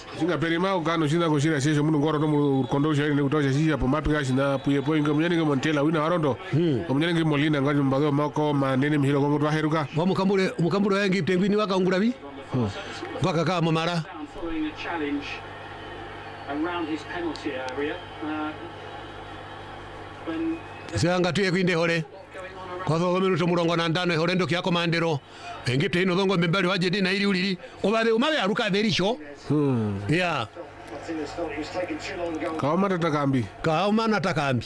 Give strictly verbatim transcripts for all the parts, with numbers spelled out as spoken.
Singa perima ukano shinda kushira sesho mundu ngoro tomu kondosha ni kutosha sisi hapo mapika shina puye po inga munyani Montela wina harondo munyani Molina ngani mbado mako manene mihiro kongo twaheruka wa mukambule mukambule wa Egypt ngwini waka ungura bi baka kama mara around his penalty area uh, when Sianga tuye kwinde hore kwa thongo minuto murongo na ndano hore ndo kyako mandero Egypt ino thongo mbali waje dina ili ulili obabe umabe aruka verisho hmm yeah kaoma tatakambi kaoma natakambi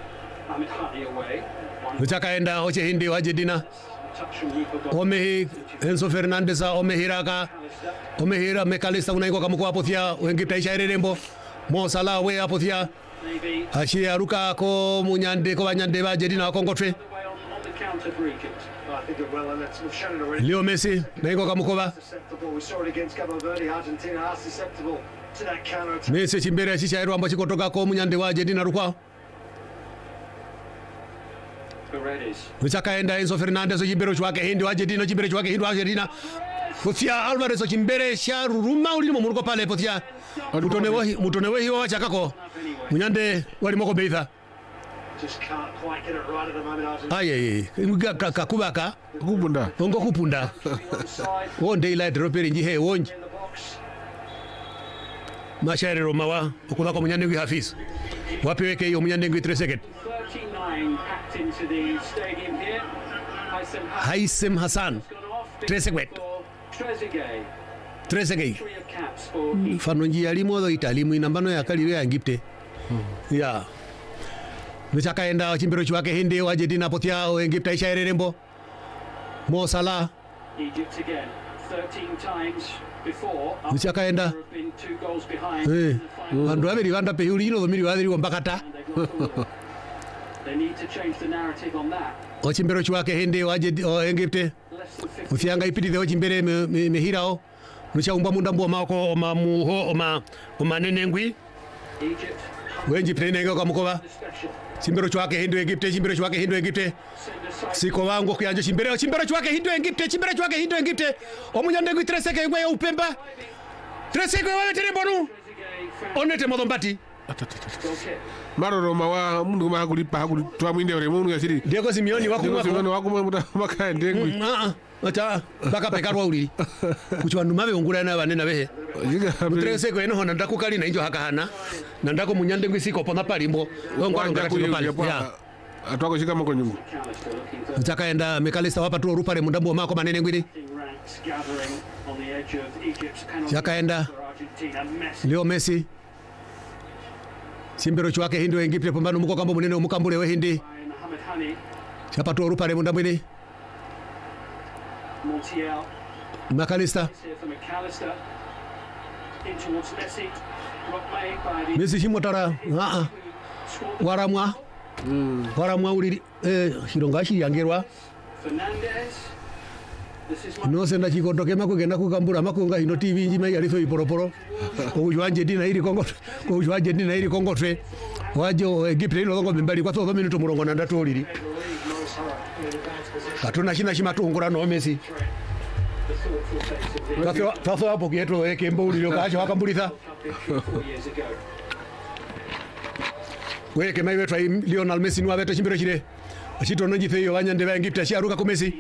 Mchakaenda hoche hindi waje dina Omehi Enzo Fernandez omehiraka omehira mekalista unaingo kamukwa hapo thia Egypt aishairembo Mo Salah we hapo thia Ashi aruka ko munyande ko banyande baje dina Kongotwe Leo Messi naingo kamukoba Messi chimbere achishairwa ambacho kutoka ko munyande waje dina rukwa Mchakaenda Enzo Fernandez chibero chwake hindi waje dina chibero chwake hindi waje dina Futia Alvarez chimbere sha ruruma ulimo muruko pale potia mutone wahi mutone wahi wa chakako munyande wali moko beitha just can't quite get it right at the moment. Aye inga kakubaka kupunda ongo kupunda one daylight roperi nji he wonji mashairi romawa okula ko munyande ngi Hafiz wapeweke hiyo munyande ngi three seconds thirty-nine packed into the stadium here. Haisem Hassan three seconds Trezeguet fano nji alimo do italimu inambano ya kalire ya Egypt ya Mchakaenda chimbero chwake hindi waje dina potia Egypt aishairembo Mo Salah Egypt again thirteen times before Mchakaenda eh vandu averi vanda pehulino vomiri vadiri wombakata they need to change the narrative on that Ochimbero chwake hindi waje Egypt Ufianga ipiti de chimbere mehirao Nucha umba munda mbo mako oma muho oma oma nenengwi Egypt wenji prenengo kamukoba chimbero chwake hindu Egypt chimbero chwake hindu Egypt siko wangu kuyanje chimbero chimbero chwake hindu Egypt chimbero chwake hindu Egypt omunyande ngwi treseke ngwe upemba treseke wale terembonu onete modombati Maroro mawa mundu makulipa hakuli twa mwinde ore mundu yasiri Diego Simeone wakumwa Simeone wakumwa muta makaende ngwi ah acha baka pekarwa uli kuchwa ndumabe ongura na banena behe Mutrese ko eno hona ndakukali na injo hakahana na ndako munyande ngwisiko pona palimbo ngwa ngara kuno pali ya atwako shika mako nyungu Mchakaenda mekalista wapa tu rupare mundambo mako manene ngwidi Mchakaenda Leo Messi Simbero chwake hindi Egypt pambano muko kambo munene mukambule we hindi Chapa tu rupare mundambini Montiel Makalista Messi shimotara a a waramwa mm. waramwa uri eh shironga shi yangerwa Fernandez no senda chikotoke makugenda kukambura makunga hino T V njima yali so iporoporo ko ujwanje dina iri kongo ko ujwanje dina iri kongo tre wajo Egypt ino kongo mbali kwa so minuto murongo na ndatu oliri katuna shina shima tungura no Messi Taso taso hapo kieto eke mbuli yo kacho akambulitha Weke maiwe twa Lionel Messi nwa beta chimbiro chire Chito nonji feyo wanyande ba Egypt aruka ko Messi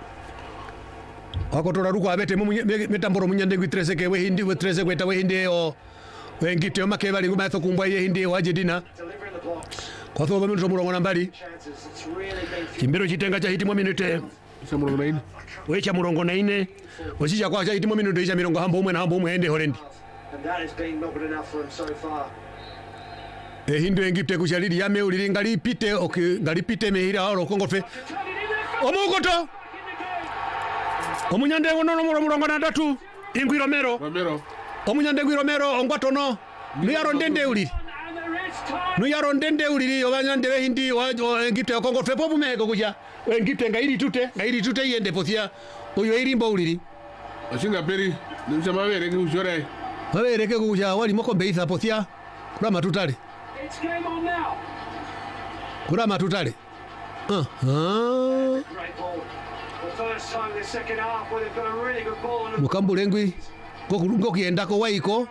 Akotora ruko abete metamboro munyande ngwi Trezeguet we hindi we Trezeguet we hindi o we Egypt yo makeba lingu matho kumbwa ye hindi waje dina Kwa sababu minuto murongo nambali Chimbiro chitenga cha hiti mo minute murongo na ine we cha murongo na ine Osija kwa cha hiti mo minuto isha mirongo hambo umwe na hambo umwe ende horendi and that has been not good enough for him so far E hindu Egypt kushalidi yame uliri ngali pite oki ngali pite mehira oro kongofe Omugoto Omunyande ngono no murongo na datu Ingwi Romero Romero Omunyande ngwi Romero ongwatono Nuyaro ndende uliri Nuyaro ndende uliri obanyande we hindi wa Egypt kongofe popu meko kuja Egypt ngairi tute ngairi tute yende pothia oyo irimbo uliri Oshinga peri nimcha mabere kushore Mabere ke kuja wali moko beitha pothia kula matutale it's game on now kula matutale uh -huh. great ball the first time in the second half where they've got a really good ball Mukambule ngwi ngokienda ko waiko